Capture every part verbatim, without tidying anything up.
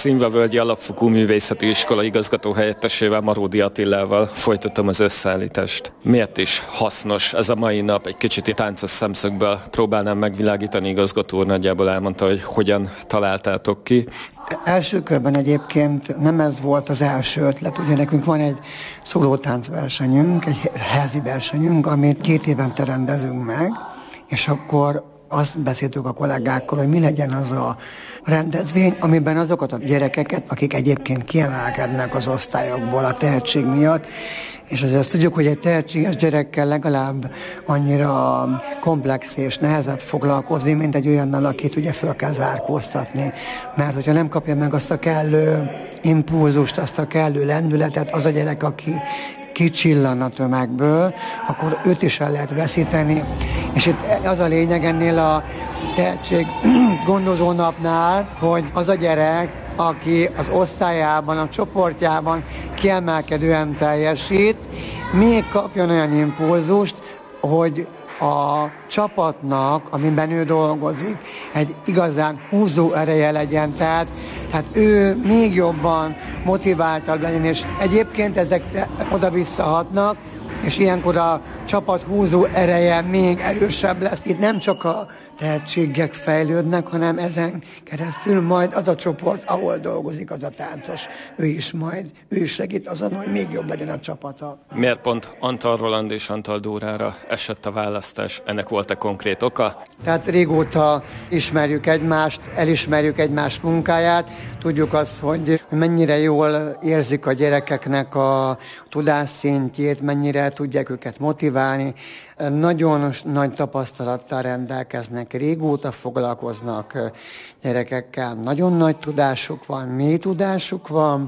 Szilvavölgyi Alapfokú Művészeti Iskola igazgatóhelyettesével, Maródi Attilával folytatom az összeállítást. Miért is hasznos ez a mai nap? Egy kicsit táncos szemszögből próbálnám megvilágítani. Igazgató úr nagyjából elmondta, hogy hogyan találtátok ki. Első körben egyébként nem ez volt az első ötlet. Ugye nekünk van egy szólótáncversenyünk, egy házi versenyünk, amit két évente rendezünk meg, és akkor azt beszéltük a kollégákkal, hogy mi legyen az a rendezvény, amiben azokat a gyerekeket, akik egyébként kiemelkednek az osztályokból a tehetség miatt, és azért azt tudjuk, hogy egy tehetséges gyerekkel legalább annyira komplex és nehezebb foglalkozni, mint egy olyannal, akit ugye föl kell zárkóztatni. Mert hogyha nem kapja meg azt a kellő impulzust, azt a kellő lendületet, az a gyerek, aki kicsillan a tömegből, akkor őt is el lehet veszíteni. És itt az a lényeg ennél a tehetség gondozó napnál, hogy az a gyerek, aki az osztályában, a csoportjában kiemelkedően teljesít, még kapjon olyan impulzust, hogy a csapatnak, amiben ő dolgozik, egy igazán húzó ereje legyen, tehát, tehát ő még jobban motiváltabb legyen, és egyébként ezek oda-vissza hatnak, és ilyenkor a csapat húzó ereje még erősebb lesz. Itt nem csak a tehetségek fejlődnek, hanem ezen keresztül majd az a csoport, ahol dolgozik az a táncos, ő is majd, ő is segít azon, hogy még jobb legyen a csapata. Miért pont Antal Roland és Antal Dórára esett a választás? Ennek volt-e konkrét oka? Tehát régóta ismerjük egymást, elismerjük egymás munkáját, tudjuk azt, hogy mennyire jól érzik a gyerekeknek a tudásszintjét, mennyire tudják őket motiválni. Nagyon nagy tapasztalattal rendelkeznek, régóta foglalkoznak gyerekekkel, nagyon nagy tudásuk van, mély tudásuk van,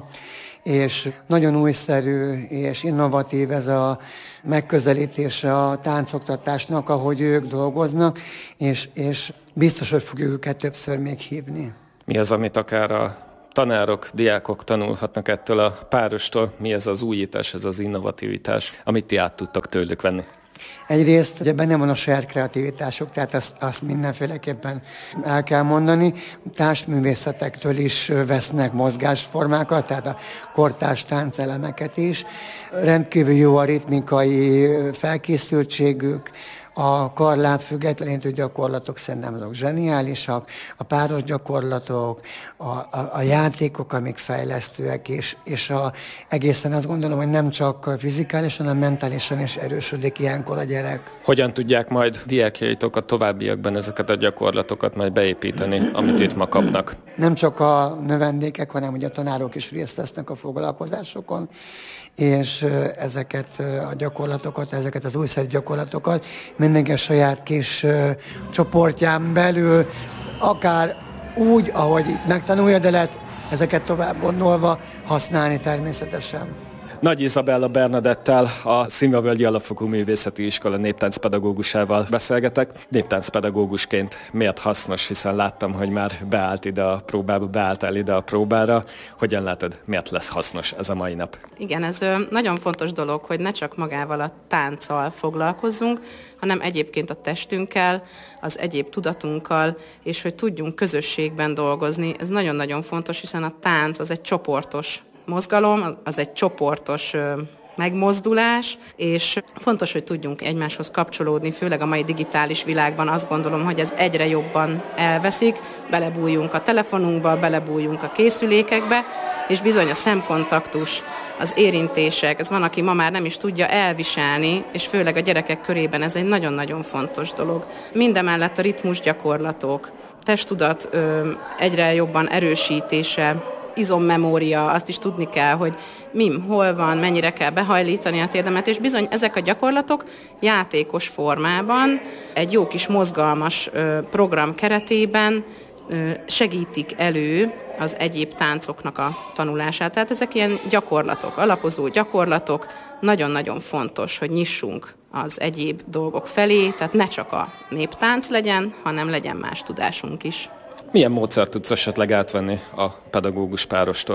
és nagyon újszerű és innovatív ez a megközelítése a táncoktatásnak, ahogy ők dolgoznak, és, és biztos, hogy fogjuk őket többször még hívni. Mi az, amit akár a tanárok, diákok tanulhatnak ettől a párostól? Mi ez az újítás, ez az innovativitás, amit ti át tudtak tőlük venni? Egyrészt ugye benne van a saját kreativitásuk, tehát azt, azt mindenféleképpen el kell mondani. Társművészetektől is vesznek mozgásformákat, tehát a kortárs táncelemeket is. Rendkívül jó a ritmikai felkészültségük, a karláb függetlenítő gyakorlatok szerintem azok zseniálisak, a páros gyakorlatok, a, a, a játékok, amik fejlesztőek, és, és a, egészen azt gondolom, hogy nem csak fizikálisan, hanem mentálisan is erősödik ilyenkor a gyerek. Hogyan tudják majd diákjaitok a továbbiakban ezeket a gyakorlatokat majd beépíteni, amit itt ma kapnak? Nem csak a növendékek, hanem ugye a tanárok is részt vesznek a foglalkozásokon, és ezeket a gyakorlatokat, ezeket az újszerű gyakorlatokat mindenki a saját kis uh, csoportján belül, akár úgy, ahogy megtanulja, de lehet ezeket tovább gondolva használni természetesen. Nagy Izabella Bernadettel, a Szilvavölgyi Alapfokú Művészeti Iskola néptáncpedagógusával beszélgetek. Néptáncpedagógusként miért hasznos, hiszen láttam, hogy már beállt ide a próbába, beálltál ide a próbára. Hogyan látod, miért lesz hasznos ez a mai nap? Igen, ez nagyon fontos dolog, hogy ne csak magával a tánccal foglalkozzunk, hanem egyébként a testünkkel, az egyéb tudatunkkal, és hogy tudjunk közösségben dolgozni. Ez nagyon-nagyon fontos, hiszen a tánc az egy csoportos mozgalom, az egy csoportos megmozdulás, és fontos, hogy tudjunk egymáshoz kapcsolódni, főleg a mai digitális világban azt gondolom, hogy ez egyre jobban elveszik, belebújjunk a telefonunkba, belebújjunk a készülékekbe, és bizony a szemkontaktus, az érintések, ez van, aki ma már nem is tudja elviselni, és főleg a gyerekek körében ez egy nagyon-nagyon fontos dolog. Mindemellett a ritmusgyakorlatok, testtudat ö, egyre jobban erősítése, izommemória, azt is tudni kell, hogy mi, hol van, mennyire kell behajlítani a térdemet, és bizony ezek a gyakorlatok játékos formában, egy jó kis mozgalmas ö, program keretében ö, segítik elő az egyéb táncoknak a tanulását. Tehát ezek ilyen gyakorlatok, alapozó gyakorlatok, nagyon-nagyon fontos, hogy nyissunk az egyéb dolgok felé, tehát ne csak a néptánc legyen, hanem legyen más tudásunk is. Milyen módszert tudsz esetleg átvenni a pedagógus párostól?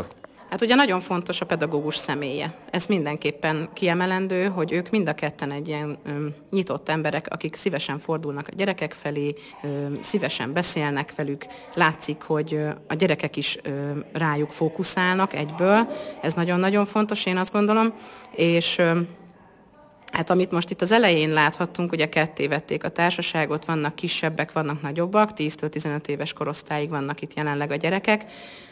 Hát ugye nagyon fontos a pedagógus személye. Ez mindenképpen kiemelendő, hogy ők mind a ketten egy ilyen ö, nyitott emberek, akik szívesen fordulnak a gyerekek felé, ö, szívesen beszélnek velük, látszik, hogy ö, a gyerekek is ö, rájuk fókuszálnak egyből. Ez nagyon-nagyon fontos, én azt gondolom. És ö, hát amit most itt az elején láthattunk, ugye ketté vették a társaságot, vannak kisebbek, vannak nagyobbak, tíztől tizenöt éves korosztályig vannak itt jelenleg a gyerekek,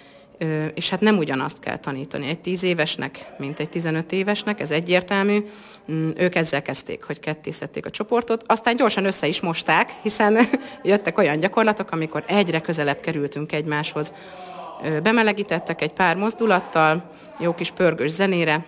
és hát nem ugyanazt kell tanítani egy tíz évesnek, mint egy tizenöt évesnek, ez egyértelmű. Ők ezzel kezdték, hogy kettészedték a csoportot, aztán gyorsan össze is mosták, hiszen jöttek olyan gyakorlatok, amikor egyre közelebb kerültünk egymáshoz. Bemelegítettek egy pár mozdulattal, jó kis pörgős zenére,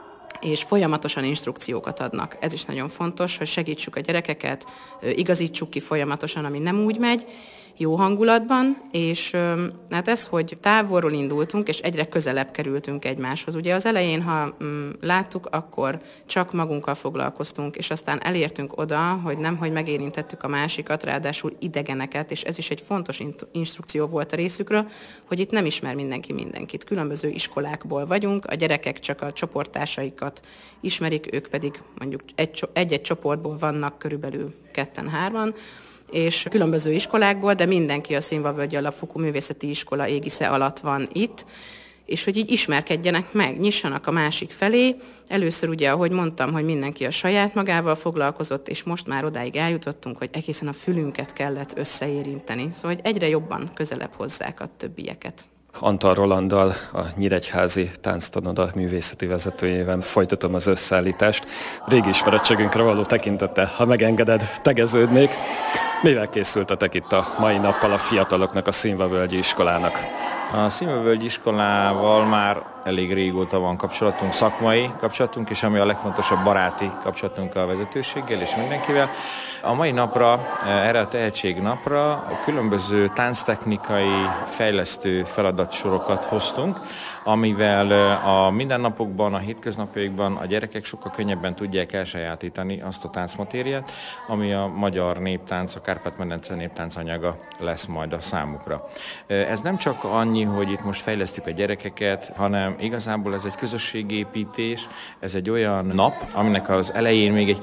és folyamatosan instrukciókat adnak. Ez is nagyon fontos, hogy segítsük a gyerekeket, igazítsuk ki folyamatosan, ami nem úgy megy, jó hangulatban, és hát ez, hogy távolról indultunk, és egyre közelebb kerültünk egymáshoz. Ugye az elején, ha mm, láttuk, akkor csak magunkkal foglalkoztunk, és aztán elértünk oda, hogy nem, hogy megérintettük a másikat, ráadásul idegeneket, és ez is egy fontos instrukció volt a részükről, hogy itt nem ismer mindenki mindenkit. Különböző iskolákból vagyunk, a gyerekek csak a csoporttársaikat ismerik, ők pedig mondjuk egy-egy csoportból vannak körülbelül ketten-hárman, és különböző iskolákból, de mindenki a Szilvavölgyi Alapfokú Művészeti Iskola égisze alatt van itt, és hogy így ismerkedjenek meg, nyissanak a másik felé. Először ugye, ahogy mondtam, hogy mindenki a saját magával foglalkozott, és most már odáig eljutottunk, hogy egészen a fülünket kellett összeérinteni. Szóval, hogy egyre jobban közelebb hozzák a többieket. Antal Rolanddal, a Nyíregyházi Tánctanoda művészeti vezetőjével folytatom az összeállítást. Régi ismerettségünkre való tekintettel, ha megengeded, tegeződnék. Mivel készültetek itt a mai nappal a fiataloknak, a Szilvavölgyi iskolának? A Szilvavölgyi iskolával már elég régóta van kapcsolatunk, szakmai kapcsolatunk, és ami a legfontosabb, baráti kapcsolatunk a vezetőséggel és mindenkivel. A mai napra, erre a tehetségnapra különböző tánctechnikai fejlesztő feladatsorokat hoztunk, amivel a mindennapokban, a hétköznapjaikban a gyerekek sokkal könnyebben tudják elsajátítani azt a táncmatériát, ami a magyar néptánc, a Kárpát-medence néptánc anyaga lesz majd a számukra. Ez nem csak annyi, hogy itt most fejlesztjük a gyerekeket, hanem igazából ez egy közösségépítés, ez egy olyan nap, aminek az elején még egy